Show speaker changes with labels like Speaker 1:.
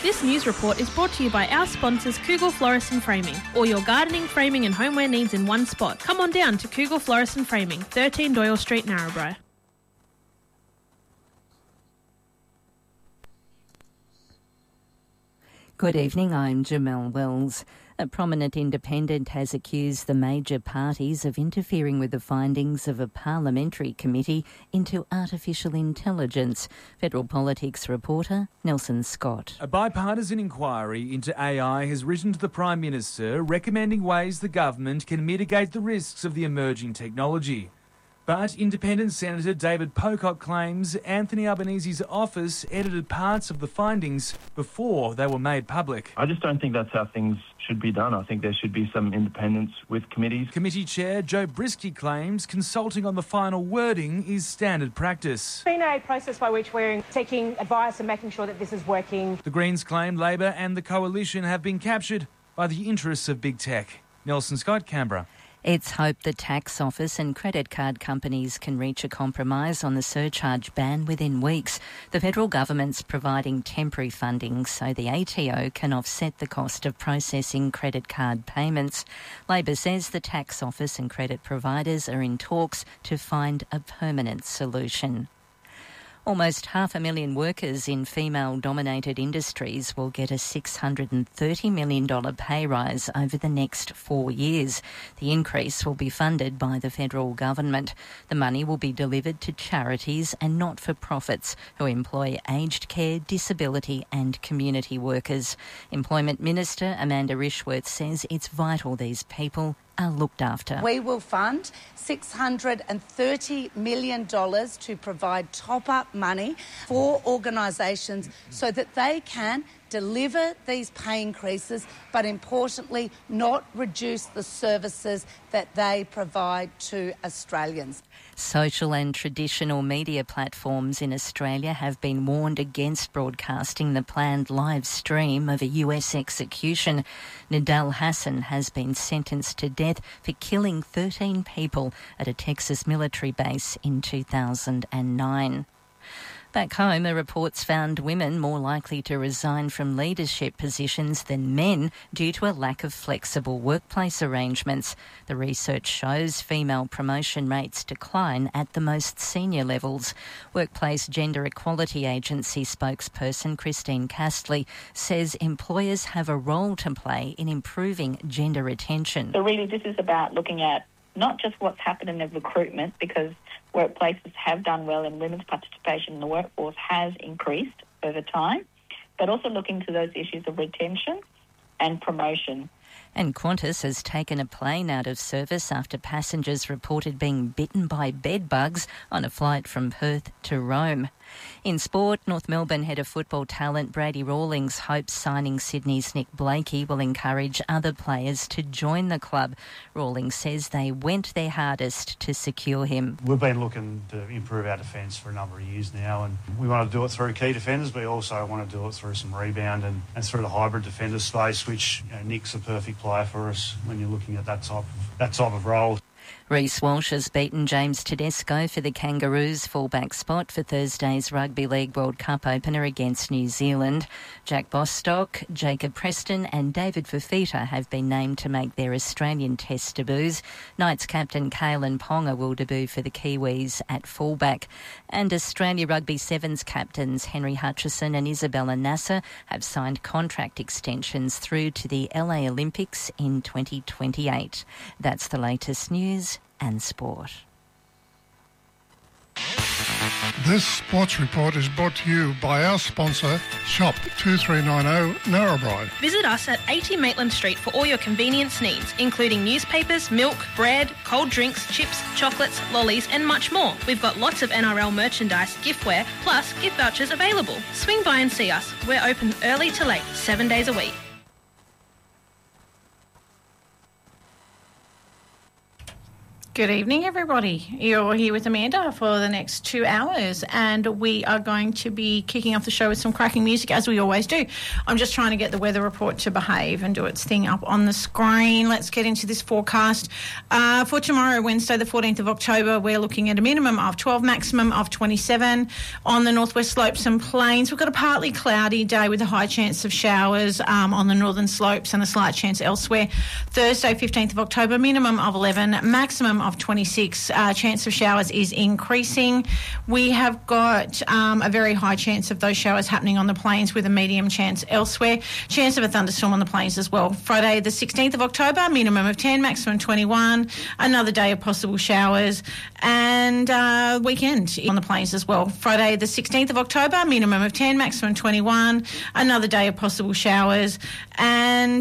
Speaker 1: This news report is brought to you by our sponsors Kugel Florist and Framing. All your gardening, framing and homeware needs in one spot. Come on down to Kugel Florist and Framing, 13 Doyle Street, Narrabri.
Speaker 2: Good evening, I'm Jamelle Wells. A prominent independent has accused the major parties of interfering with the findings of a parliamentary committee into artificial intelligence. Federal Politics reporter Nelson Scott.
Speaker 3: A bipartisan inquiry into AI has written to the Prime Minister recommending ways the government can mitigate the risks of the emerging technology. But independent Senator David Pocock claims Anthony Albanese's office edited parts of the findings before they were made public.
Speaker 4: I just don't think that's how things should be done. I think there should be some independence with committees.
Speaker 3: Committee Chair Joe Brisky claims consulting on the final wording is standard practice.
Speaker 5: It's been a process by which we're seeking advice and making sure that this is working.
Speaker 3: The Greens claim Labor and the Coalition have been captured by the interests of big tech. Nelson Scott, Canberra.
Speaker 2: It's hoped the tax office and credit card companies can reach a compromise on the surcharge ban within weeks. The federal government's providing temporary funding so the ATO can offset the cost of processing credit card payments. Labor says the tax office and credit providers are in talks to find a permanent solution. Almost 500,000 workers in female-dominated industries will get a $630 million pay rise over the next 4 years. The increase will be funded by the federal government. The money will be delivered to charities and not-for-profits who employ aged care, disability and community workers. Employment Minister Amanda Rishworth says it's vital these people are looked after.
Speaker 6: We will fund $630 million to provide top-up money for organisations so that they can deliver these pay increases, but importantly not reduce the services that they provide to Australians.
Speaker 2: Social and traditional media platforms in Australia have been warned against broadcasting the planned live stream of a US execution. Nidal Hassan has been sentenced to death for killing 13 people at a Texas military base in 2009. Back home, the reports found women more likely to resign from leadership positions than men due to a lack of flexible workplace arrangements. The research shows female promotion rates decline at the most senior levels. Workplace Gender Equality Agency spokesperson Christine Castley says employers have a role to play in improving gender retention.
Speaker 7: So really this is about looking at not just what's happened in the recruitment, because workplaces have done well and women's participation in the workforce has increased over time, but also looking to those issues of retention and promotion.
Speaker 2: And Qantas has taken a plane out of service after passengers reported being bitten by bed bugs on a flight from Perth to Rome. In sport, North Melbourne head of football talent Brady Rawlings hopes signing Sydney's Nick Blakey will encourage other players to join the club. Rawlings says they went their hardest to secure him.
Speaker 8: We've been looking to improve our defence for a number of years now, and we want to do it through key defenders, but we also want to do it through some rebound and through the hybrid defender space, which Nick's a perfect player for us when you're looking at that type of role.
Speaker 2: Reece Walsh has beaten James Tedesco for the Kangaroos fullback spot for Thursday's Rugby League World Cup opener against New Zealand. Jack Bostock, Jacob Preston and David Fafita have been named to make their Australian Test debuts. Knights captain Kalen Ponga will debut for the Kiwis at fullback. And Australia Rugby Sevens captains Henry Hutchison and Isabella Nasser have signed contract extensions through to the LA Olympics in 2028. That's the latest news and sport.
Speaker 9: This sports report is brought to you by our sponsor, Shop 2390 Narrabri.
Speaker 1: Visit us at 80 Maitland Street for all your convenience needs, including newspapers, milk, bread, cold drinks, chips, chocolates, lollies and much more. We've got lots of NRL merchandise, giftware, plus gift vouchers available. Swing by and see us. We're open early to late, 7 days a week.
Speaker 10: Good evening, everybody. You're here with Amanda for the next 2 hours, and we are going to be kicking off the show with some cracking music, as we always do. I'm just trying to get the weather report to behave and do its thing up on the screen. Let's get into this forecast. For tomorrow, Wednesday, the 14th of October, we're looking at a minimum of 12, maximum of 27 on the northwest slopes and plains. We've got a partly cloudy day with a high chance of showers on the northern slopes and a slight chance elsewhere. Thursday, 15th of October, minimum of 11, maximum of 26. Chance of showers is increasing. We have got a very high chance of those showers happening on the plains with a medium chance elsewhere. Chance of a thunderstorm on the plains as well. Friday the 16th of October, minimum of 10, maximum 21. Another day of possible showers. And weekend on the plains as well. Friday the 16th of October, minimum of 10, maximum 21. Another day of possible showers. And